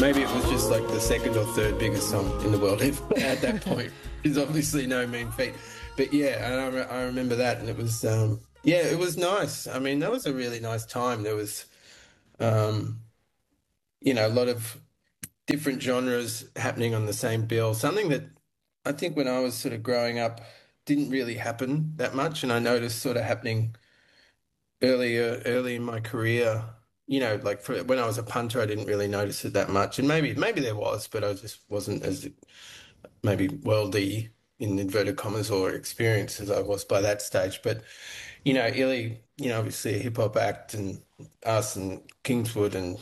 Maybe it was just like the second or third biggest song in the world at that point. It's obviously no mean feat. But yeah, and I remember that, and it was, it was nice. I mean, that was a really nice time. There was, a lot of different genres happening on the same bill. Something that I think when I was sort of growing up didn't really happen that much, and I noticed sort of happening early in my career. Like when I was a punter, I didn't really notice it that much, and maybe there was, but I just wasn't as maybe worldly in inverted commas or experienced as I was by that stage. But Illy, obviously a hip hop act, and us and Kingswood and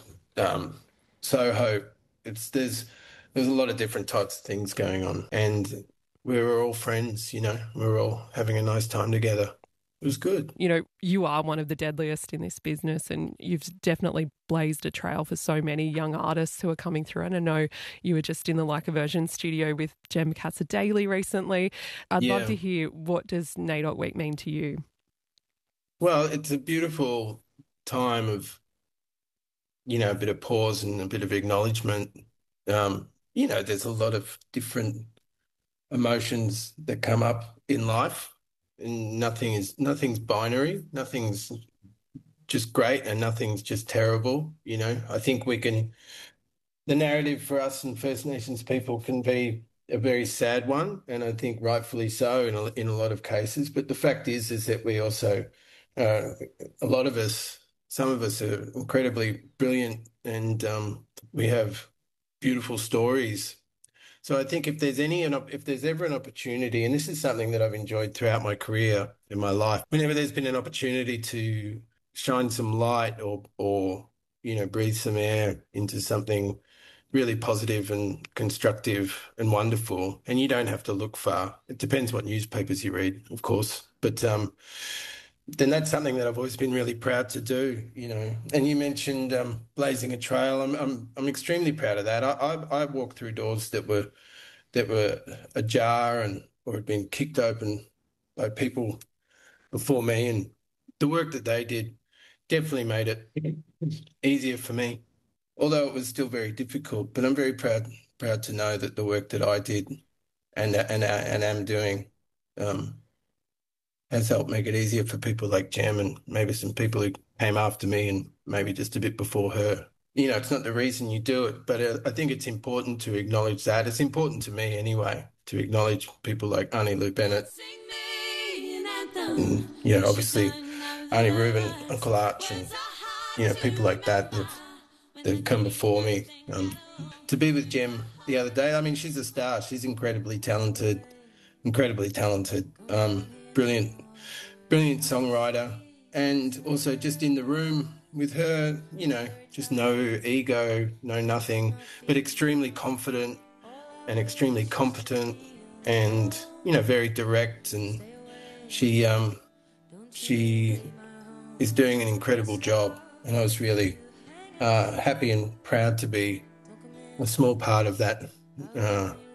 Soho. There's a lot of different types of things going on, and we were all friends. We were all having a nice time together. It was good. You are one of the deadliest in this business, and you've definitely blazed a trail for so many young artists who are coming through. And I know you were just in the Like a Virgin studio with Jem Casa-Daly recently. I'd love to hear, what does NAIDOC Week mean to you? Well, it's a beautiful time of, a bit of pause and a bit of acknowledgement. There's a lot of different emotions that come up in life, and nothing's binary, nothing's just great and nothing's just terrible. I think the narrative for us and First Nations people can be a very sad one, and I think rightfully so in a lot of cases. But the fact is that we also, a lot of us, some of us are incredibly brilliant, and we have beautiful stories. So I think if there's ever an opportunity, and this is something that I've enjoyed throughout my career in my life, whenever there's been an opportunity to shine some light or breathe some air into something really positive and constructive and wonderful, and you don't have to look far. It depends what newspapers you read, of course, but then that's something that I've always been really proud to do, And you mentioned blazing a trail. I'm extremely proud of that. I walked through doors that were ajar or had been kicked open by people before me, and the work that they did definitely made it easier for me, although it was still very difficult. But I'm very proud to know that the work that I did and am doing has helped make it easier for people like Jem and maybe some people who came after me and maybe just a bit before her. It's not the reason you do it, but I think it's important to acknowledge that. It's important to me anyway, to acknowledge people like Arnie Lou Bennett. And, obviously Arnie Rubin, Uncle Arch, and, people like that that've come before me. To be with Jem the other day, I mean, she's a star. She's incredibly talented. Brilliant songwriter, and also just in the room with her, just no ego, no nothing, but extremely confident and extremely competent and, very direct. And she is doing an incredible job. And I was really happy and proud to be a small part of that